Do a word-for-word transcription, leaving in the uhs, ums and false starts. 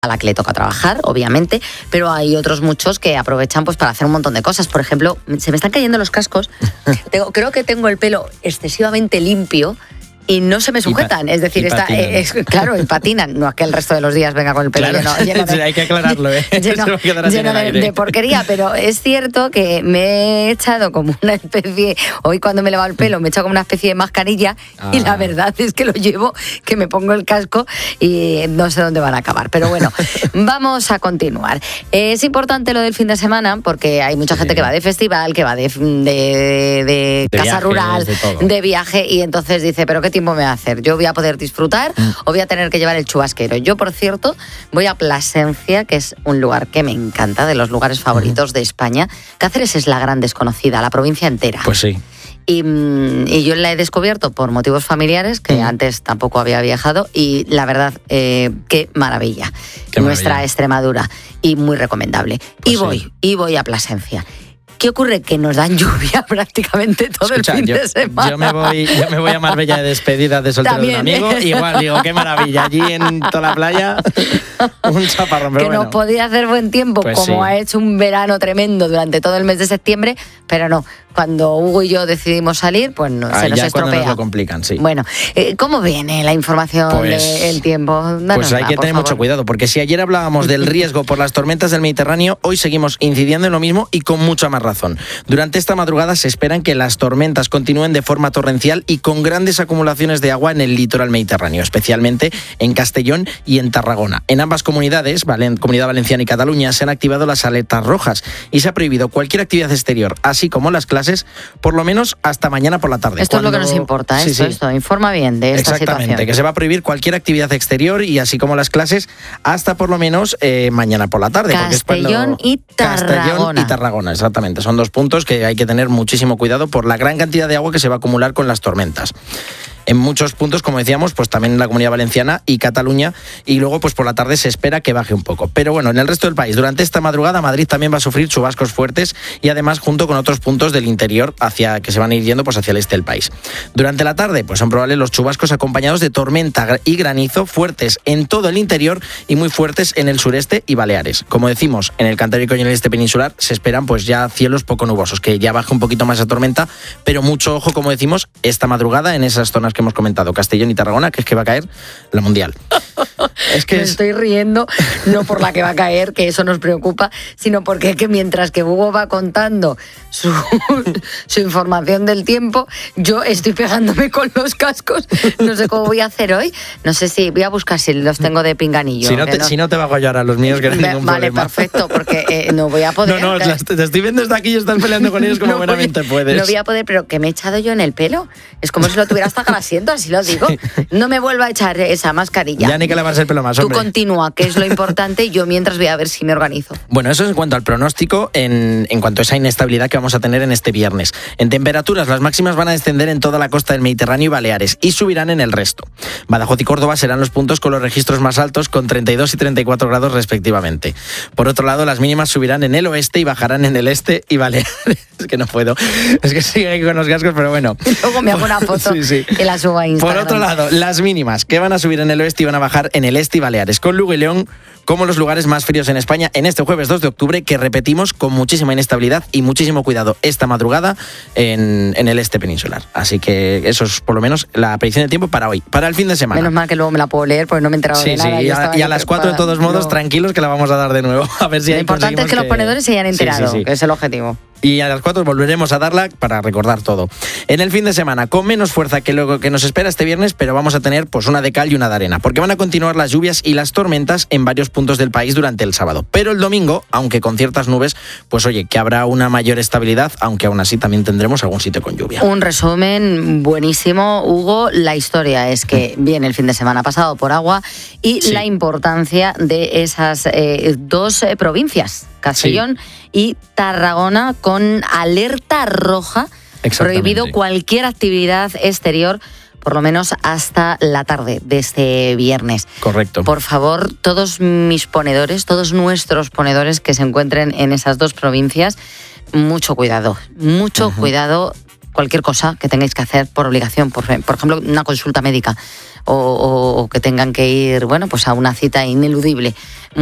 a la que le toca trabajar, obviamente, pero hay otros muchos que aprovechan pues para hacer un montón de cosas. Por ejemplo, se me están cayendo los cascos. tengo, creo que tengo el pelo excesivamente limpio y no se me sujetan, pa- es decir, está, eh, es, claro, y patinan, no es que el resto de los días venga con el pelo Claro, lleno, lleno de, hay que aclararlo, ¿eh? lleno, Se va a quedar así lleno en el de, aire. de porquería, pero es cierto que me he echado como una especie, hoy cuando me he lavado el pelo me he echado como una especie de mascarilla Ah. y la verdad es que lo llevo, que me pongo el casco y no sé dónde van a acabar, pero bueno, vamos a continuar. Es importante lo del fin de semana porque hay mucha gente Sí. que va de festival, que va de, de, de, De casa viajes, rural, de todo. de viaje y entonces dice, ¿pero qué tiempo me va a hacer? ¿Yo voy a poder disfrutar Mm. o voy a tener que llevar el chubasquero? Yo, por cierto, voy a Plasencia, que es un lugar que me encanta, de los lugares favoritos de España. Cáceres es la gran desconocida, la provincia entera. Pues sí. Y, mm, y yo la he descubierto por motivos familiares, que Mm. antes tampoco había viajado, y la verdad, eh, qué maravilla. Qué Nuestra maravilla. Extremadura, y muy recomendable. Pues y voy, sí. y voy a Plasencia. ¿Qué ocurre? Que nos dan lluvia prácticamente todo Escucha, el fin yo, de semana. yo me voy, yo me voy a Marbella de despedida de soltero de un También. amigo. Igual, digo, qué maravilla. Allí en toda la playa, un chaparrón. Pero que bueno. nos podía hacer buen tiempo, Pues como sí. ha hecho un verano tremendo durante todo el mes de septiembre, pero no, cuando Hugo y yo decidimos salir, pues no, Ah, se nos ya cuando estropea. nos lo complican, sí. Bueno, eh, ¿cómo viene la información Pues- del tiempo? Danosla, Pues hay que por tener favor. mucho cuidado, porque si ayer hablábamos del riesgo por las tormentas del Mediterráneo, hoy seguimos incidiendo en lo mismo y con mucha más razón. Durante esta madrugada se esperan que las tormentas continúen de forma torrencial y con grandes acumulaciones de agua en el litoral mediterráneo, especialmente en Castellón y en Tarragona. En ambas comunidades, Valen- Comunidad Valenciana y Cataluña, se han activado las alertas rojas y se ha prohibido cualquier actividad exterior, así como las clases, por lo menos hasta mañana por la tarde. Esto es lo que cuando- nos importa, Sí, esto, sí. esto, informa bien de esta Exactamente, situación. que se va a prohibir cualquier actividad exterior y así como las clases hasta por lo menos eh, mañana por la tarde. porque es cuando- Castellón y Tarragona. Castellón y Tarragona, exactamente. Son dos puntos que hay que tener muchísimo cuidado por la gran cantidad de agua que se va a acumular con las tormentas. En muchos puntos, como decíamos, pues también en la Comunidad Valenciana y Cataluña, y luego pues por la tarde se espera que baje un poco. Pero bueno, en el resto del país, durante esta madrugada Madrid también va a sufrir chubascos fuertes y además junto con otros puntos del interior hacia que se van a ir yendo pues hacia el este del país. Durante la tarde, pues son probables los chubascos acompañados de tormenta y granizo fuertes en todo el interior y muy fuertes en el sureste y Baleares. Como decimos, en el Cantábrico y en el este peninsular se esperan pues ya cielos poco nubosos, que ya baje un poquito más esa tormenta, pero mucho ojo, como decimos, esta madrugada en esas zonas que hemos comentado, Castellón y Tarragona, que es que va a caer la mundial. Es que Me es- estoy riendo, no por la que va a caer, que eso nos preocupa, sino porque es que mientras que Hugo va contando su, su información del tiempo, yo estoy pegándome con los cascos. No sé cómo voy a hacer hoy. No sé si voy a buscar si los tengo de pinganillo. si, no que te, si no te va a guayar a los míos, que no hay Ve- ningún Vale, problema. perfecto, porque eh, no voy a poder. No, no, las- te estoy viendo desde aquí y estás peleando con ellos como No voy- buenamente puedes. No voy a poder, pero que me he echado yo en el pelo. Es como si lo tuviera hasta grasiento, así lo digo. No me vuelva a echar esa mascarilla. Ya ni que lavarse el pelo más, Tú hombre. continúa, que es lo importante, y yo mientras voy a ver si me organizo. Bueno, eso es en cuanto al pronóstico, en, en cuanto a esa inestabilidad que vamos a tener en este viernes. En temperaturas, las máximas van a descender en toda la costa del Mediterráneo y Baleares y subirán en el resto. Badajoz y Córdoba serán los puntos con los registros más altos, con treinta y dos y treinta y cuatro grados respectivamente. Por otro lado, las mínimas subirán en el oeste y bajarán en el este y Baleares. Es que no puedo. Es que sigue aquí con los cascos, pero bueno. Luego me hago una foto Sí, sí. y la subo a Instagram. Por otro lado, las mínimas que van a subir en el oeste y van a bajar en el este y Baleares, con Lugo y León como los lugares más fríos en España en este jueves dos de octubre, que repetimos con muchísima inestabilidad y muchísimo cuidado esta madrugada en, en el este peninsular. Así que eso es por lo menos la predicción del tiempo para hoy, para el fin de semana. Menos mal que luego me la puedo leer porque no me he enterado Sí, de sí, nada. y yo a, estaba y a ahí las cuatro de preocupada. todos modos, No. tranquilos que la vamos a dar de nuevo. A ver si Lo ahí importante es conseguimos que los ponedores se hayan Sí, sí, enterado, sí. que es el objetivo. Y a las cuatro volveremos a darla para recordar todo. En el fin de semana, con menos fuerza que lo que nos espera este viernes, pero vamos a tener pues una de cal y una de arena, porque van a continuar las lluvias y las tormentas en varios puntos del país durante el sábado. Pero el domingo, aunque con ciertas nubes, pues oye, que habrá una mayor estabilidad, aunque aún así también tendremos algún sitio con lluvia. Un resumen buenísimo, Hugo. La historia es que viene el fin de semana pasado por agua y Sí. la importancia de esas eh, dos eh, provincias, Castellón y Tarragona, con alerta roja, Exactamente. prohibido cualquier actividad exterior, por lo menos hasta la tarde de este viernes. Correcto. Por favor, todos mis ponedores, todos nuestros ponedores que se encuentren en esas dos provincias, mucho cuidado, mucho Ujú. cuidado cualquier cosa que tengáis que hacer por obligación, por, por ejemplo, una consulta médica o, o, o que tengan que ir, bueno, pues a una cita ineludible.